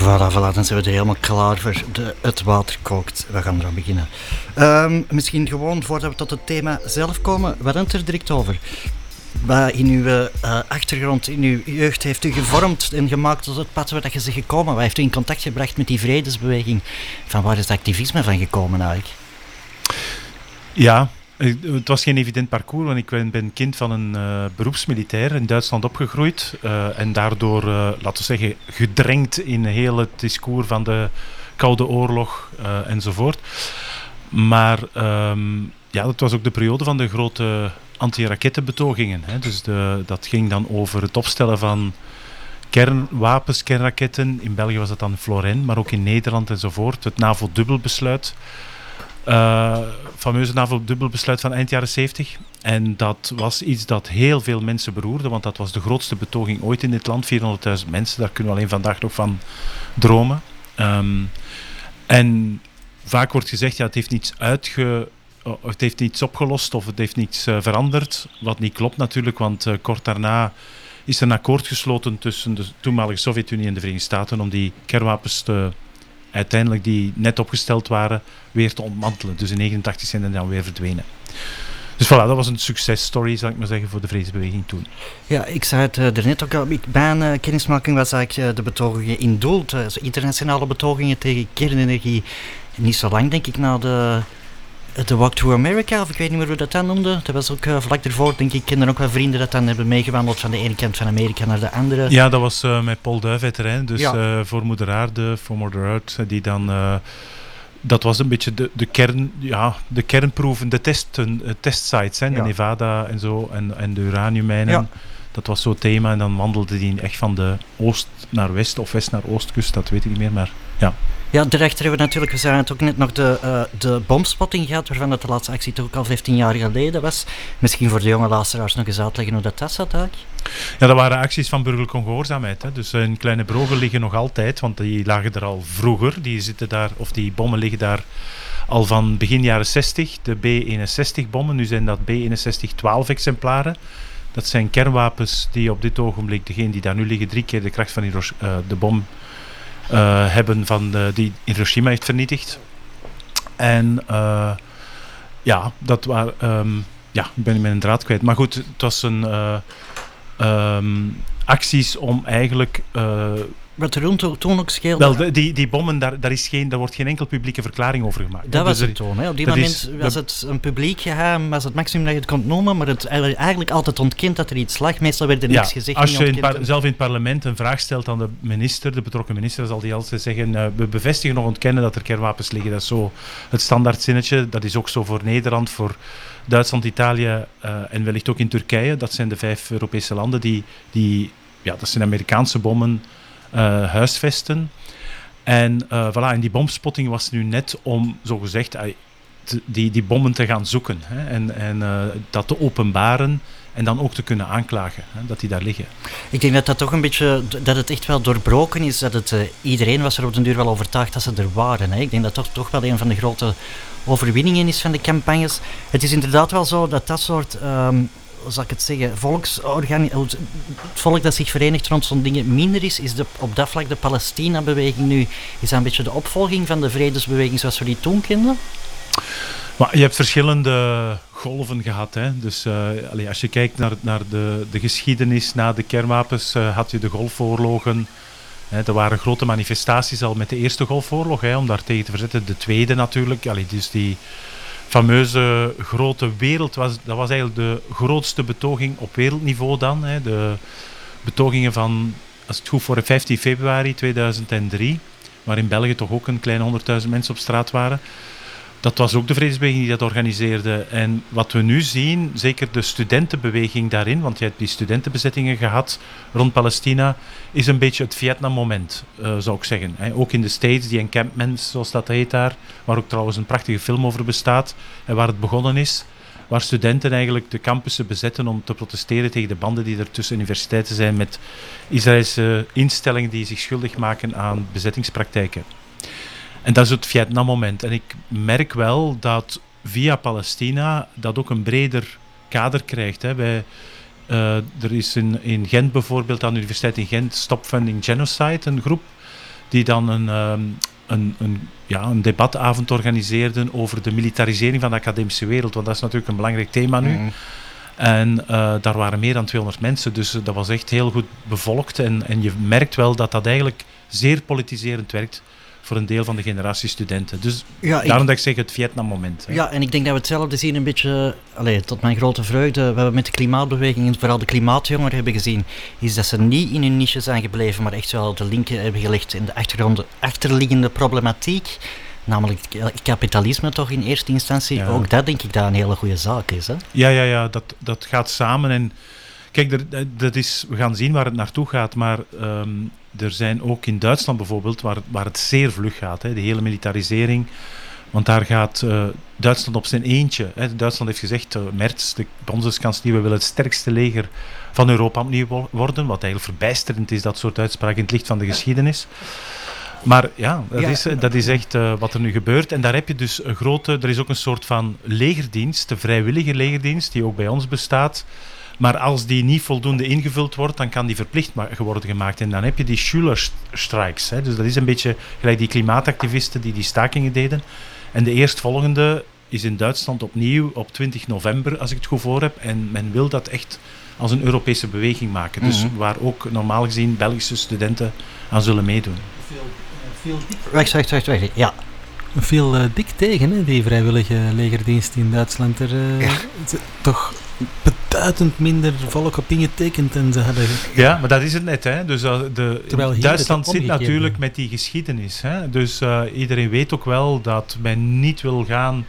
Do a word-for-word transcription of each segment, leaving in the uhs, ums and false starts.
Voilà, voilà, dan zijn we er helemaal klaar voor. De, het water kookt. We gaan eraan beginnen. Um, misschien gewoon, voordat we tot het thema zelf komen, wat het er direct over? Wat in uw uh, achtergrond, in uw jeugd heeft u gevormd en gemaakt tot het pad waar dat je ze gekomen? Wat heeft u in contact gebracht met die vredesbeweging? Van waar is het activisme van gekomen eigenlijk? Ja, het was geen evident parcours, want ik ben, ben kind van een uh, beroepsmilitair in Duitsland opgegroeid. Uh, en daardoor, uh, laten we zeggen, gedrenkt in heel het discours van de Koude Oorlog uh, enzovoort. Maar um, ja, dat was ook de periode van de grote anti-rakettenbetogingen. Hè. Dus de, dat ging dan over het opstellen van kernwapens, kernraketten. In België was dat dan Floren, maar ook in Nederland enzovoort. Het NAVO-dubbelbesluit. Uh, fameuze NAVO-dubbelbesluit van eind jaren zeventig. En dat was iets dat heel veel mensen beroerde, want dat was de grootste betoging ooit in dit land. vierhonderdduizend mensen, daar kunnen we alleen vandaag nog van dromen. Um, en vaak wordt gezegd, ja, het heeft niets uitge... Het heeft niets opgelost of het heeft niets uh, veranderd. Wat niet klopt natuurlijk, want uh, kort daarna is er een akkoord gesloten tussen de toenmalige Sovjet-Unie en de Verenigde Staten om die kernwapens te, uiteindelijk die net opgesteld waren, weer te ontmantelen. Dus in negentien negenentachtig zijn die dan weer verdwenen. Dus voilà, dat was een successtory, zal ik maar zeggen, voor de vredesbeweging toen. Ja, ik zei het uh, er net ook al. Mijn uh, kennismaking was eigenlijk uh, de betogingen in Doel, uh, internationale betogingen tegen kernenergie. Niet zo lang, denk ik, na de... De Walk to America, of ik weet niet meer hoe dat dan noemde. Dat was ook uh, vlak ervoor, denk ik. Ik ken er ook wel vrienden dat dan hebben meegewandeld van de ene kant van Amerika naar de andere. Ja, dat was uh, met Paul Duiveterrein. Dus ja. uh, voor Moeder Aarde, voor Mother Earth, die dan... Uh, dat was een beetje de, de kern, ja, de kernproeven, de testen, uh, testsites, hè, de ja. Nevada en zo, en, en de uraniummijnen. Ja. Dat was zo'n thema. En dan wandelde die echt van de oost naar west, of west naar oostkust, dat weet ik niet meer, maar ja. Ja, daarachter hebben we natuurlijk, we zijn het ook net nog de, uh, de bomspotting gehad, waarvan dat de laatste actie toch ook al vijftien jaar geleden was. Misschien voor de jonge luisteraars nog eens uitleggen hoe dat, dat zat eigenlijk? Ja, dat waren acties van burgerlijke ongehoorzaamheid. Hè. Dus in Kleine Brogen liggen nog altijd, want die lagen er al vroeger. Die zitten daar, of die bommen liggen daar al van begin jaren zestig. De B eenenzestig-bommen, nu zijn dat B eenenzestig twaalf exemplaren. Dat zijn kernwapens die op dit ogenblik, degene die daar nu liggen, drie keer de kracht van Hirosh- uh, de bom Uh, hebben van de, die Hiroshima heeft vernietigd. En uh, ja, dat waren... Um, ja, ik ben mijn draad kwijt. Maar goed, het was een... Uh, um, acties om eigenlijk... Uh, Wat er toen ook scheelde... Wel, de, die, die bommen, daar, daar, is geen, daar wordt geen enkel publieke verklaring over gemaakt. Dat was dus het toen. Hè. Op die moment is, was de, het een publiek geheim, was het maximum dat je het kon noemen, maar het eigenlijk altijd ontkend dat er iets lag. Meestal werd er niks ja, gezegd. Als je in par, en... zelf in het parlement een vraag stelt aan de minister, de betrokken minister, zal die altijd zeggen, uh, we bevestigen of ontkennen dat er kernwapens liggen. Dat is zo het standaard zinnetje. Dat is ook zo voor Nederland, voor Duitsland, Italië uh, en wellicht ook in Turkije. Dat zijn de vijf Europese landen die... die ja, dat zijn Amerikaanse bommen... Uh, huisvesten. En uh, voilà, en die bomspotting was nu net om, zogezegd, uh, te, die, die bommen te gaan zoeken. Hè, en en uh, dat te openbaren en dan ook te kunnen aanklagen, hè, dat die daar liggen. Ik denk dat dat toch een beetje, dat het echt wel doorbroken is, dat het, uh, iedereen was er op den duur wel overtuigd dat ze er waren. Hè. Ik denk dat dat toch, toch wel een van de grote overwinningen is van de campagnes. Het is inderdaad wel zo dat dat soort... Um, hoe zal ik het zeggen, volksorgani- het volk dat zich verenigt rond zo'n dingen minder is, is de, op dat vlak de Palestina-beweging nu, is dat een beetje de opvolging van de vredesbeweging zoals we die toen kenden? Maar je hebt verschillende golven gehad. Hè? Dus uh, allez, als je kijkt naar, naar de, de geschiedenis na de kernwapens, uh, had je de golfoorlogen. Hè, er waren grote manifestaties al met de eerste golfoorlog, hè, om daar tegen te verzetten. De tweede natuurlijk, allez, dus die... fameuze grote wereld, was, dat was eigenlijk de grootste betoging op wereldniveau dan. Hè. De betogingen van, als het goed voor vijftien februari tweeduizend drie, waar in België toch ook een kleine honderdduizend mensen op straat waren. Dat was ook de vredesbeweging die dat organiseerde. En wat we nu zien, zeker de studentenbeweging daarin, want je hebt die studentenbezettingen gehad rond Palestina, is een beetje het Vietnam-moment, uh, zou ik zeggen. He, ook in de States, die encampment, zoals dat heet daar, waar ook trouwens een prachtige film over bestaat, en waar het begonnen is, waar studenten eigenlijk de campussen bezetten om te protesteren tegen de banden die er tussen universiteiten zijn met Israëlse instellingen die zich schuldig maken aan bezettingspraktijken. En dat is het Vietnam-moment. En ik merk wel dat via Palestina dat ook een breder kader krijgt. Hè. Wij, uh, er is in, in Gent bijvoorbeeld, aan de Universiteit in Gent, Stop Funding Genocide, een groep die dan een, um, een, een, ja, een debatavond organiseerden over de militarisering van de academische wereld, want dat is natuurlijk een belangrijk thema nu. Mm. En uh, daar waren meer dan tweehonderd mensen, dus uh, dat was echt heel goed bevolkt. En, en je merkt wel dat dat eigenlijk zeer politiserend werkt voor een deel van de generatie studenten. Dus ja, ik, daarom dat ik zeg het Vietnam-moment. Hè. Ja, en ik denk dat we hetzelfde zien een beetje, allez, tot mijn grote vreugde, we hebben met de klimaatbeweging en vooral de klimaatjongeren hebben gezien, is dat ze niet in hun niche zijn gebleven, maar echt wel de linken hebben gelegd in de achterliggende problematiek. Namelijk kapitalisme toch in eerste instantie. Ja. Ook dat denk ik dat een hele goede zaak is. Hè? Ja, ja, ja dat, dat gaat samen. En kijk, er, dat is, we gaan zien waar het naartoe gaat. Maar um, er zijn ook in Duitsland bijvoorbeeld, waar, waar het zeer vlug gaat. Hè, de hele militarisering. Want daar gaat uh, Duitsland op zijn eentje. Hè. Duitsland heeft gezegd, uh, Merz, de bondskanselier, we willen het sterkste leger van Europa opnieuw worden. Wat eigenlijk verbijsterend is, dat soort uitspraken in het licht van de geschiedenis. Maar ja, dat, ja, is, dat is echt uh, wat er nu gebeurt. En daar heb je dus een grote... Er is ook een soort van legerdienst, de vrijwillige legerdienst, die ook bij ons bestaat. Maar als die niet voldoende ingevuld wordt, dan kan die verplicht worden gemaakt. En dan heb je die Schülerstreiks. Hè. Dus dat is een beetje gelijk die klimaatactivisten die die stakingen deden. En de eerstvolgende is in Duitsland opnieuw op twintig november, als ik het goed voor heb. En men wil dat echt als een Europese beweging maken. Dus mm-hmm. waar ook normaal gezien Belgische studenten aan zullen meedoen. Veel weg, weg, weg, weg, ja. Veel uh, dik tegen, hè, die vrijwillige legerdienst in Duitsland. Er uh, ja. toch beduidend minder volk op ingetekend en ze hadden... Ja, maar dat is het net, hè. Dus, uh, de, Duitsland zit natuurlijk hebben. met die geschiedenis. Hè. Dus uh, iedereen weet ook wel dat men niet wil gaan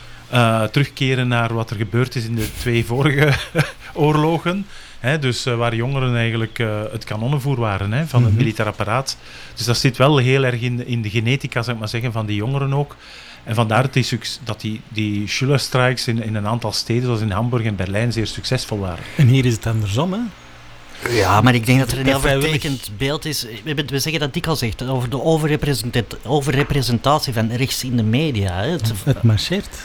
uh, terugkeren naar wat er gebeurd is in de twee vorige oorlogen. He, dus uh, waar jongeren eigenlijk uh, het kanonnenvoer waren he, van mm-hmm. het militair apparaat. Dus dat zit wel heel erg in, in de genetica, zou ik maar zeggen, van die jongeren ook. En vandaar dat die, dat die, die Schülerstreiks in, in een aantal steden, zoals in Hamburg en Berlijn, zeer succesvol waren. En hier is het andersom, hè? Ja, maar ik denk dat er een heel vertekend beeld is. We, we zeggen dat dikwijls zegt over de overrepresentatie, overrepresentatie van rechts in de media. Hè. Het, het marcheert.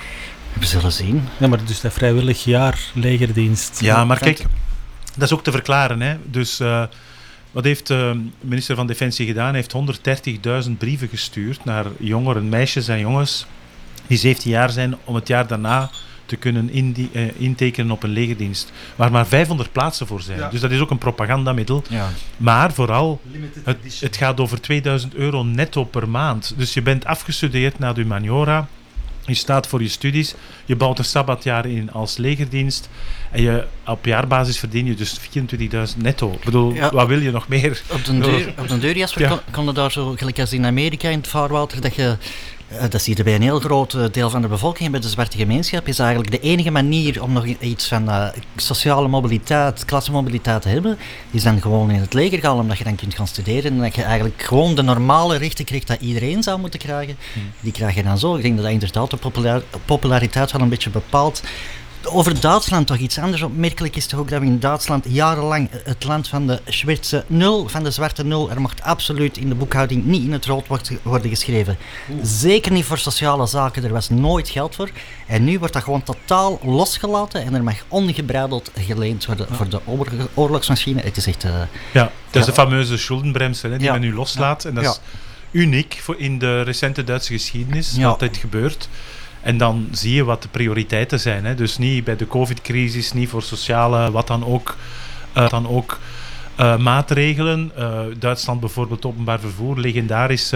We zullen zien. Ja, maar dus dat vrijwillig jaar legerdienst. Ja, maar kijk... Dat is ook te verklaren. Hè. Dus uh, wat heeft de uh, minister van Defensie gedaan? Hij heeft honderddertigduizend brieven gestuurd naar jongeren, meisjes en jongens die zeventien jaar zijn, om het jaar daarna te kunnen indi- uh, intekenen op een legerdienst. Waar maar vijfhonderd plaatsen voor zijn. Ja. Dus dat is ook een propagandamiddel. Ja. Maar vooral, het, het gaat over tweeduizend euro netto per maand. Dus je bent afgestudeerd naar de humaniora. Je staat voor je studies, je bouwt een sabbatjaar in als legerdienst en je, op jaarbasis verdien je dus vierentwintigduizend netto. Ik bedoel, ja, wat wil je nog meer? Op de deur, op de deur Jasper, ja. kon, kon je daar zo, gelijk als in Amerika in het vaarwater, dat je, uh, dat zie je bij een heel groot uh, deel van de bevolking, bij de zwarte gemeenschap, is eigenlijk de enige manier om nog iets van uh, sociale mobiliteit, klassenmobiliteit te hebben, is dan gewoon in het leger gaan, omdat je dan kunt gaan studeren en dat je eigenlijk gewoon de normale rechten krijgt dat iedereen zou moeten krijgen. Hmm. Die krijg je dan zo. Ik denk dat dat inderdaad de populair, populariteit wel een beetje bepaalt. Over Duitsland toch iets anders opmerkelijk is toch ook dat we in Duitsland jarenlang het land van de Schwarze nul, van de zwarte nul, er mocht absoluut in de boekhouding niet in het rood worden geschreven. Oeh. Zeker niet voor sociale zaken, er was nooit geld voor. En nu wordt dat gewoon totaal losgelaten en er mag ongebreideld geleend worden ja. voor de oorlog, oorlogsmachine. Het is echt... Uh, ja, dat is de fameuze Schuldenbremse hè, die ja. men nu loslaat. Ja. En dat ja. is uniek voor in de recente Duitse geschiedenis ja. dat dit gebeurt. En dan zie je wat de prioriteiten zijn. Hè. Dus niet bij de covid-crisis, niet voor sociale, wat dan ook, uh, dan ook uh, maatregelen. Uh, Duitsland bijvoorbeeld, openbaar vervoer, legendarisch.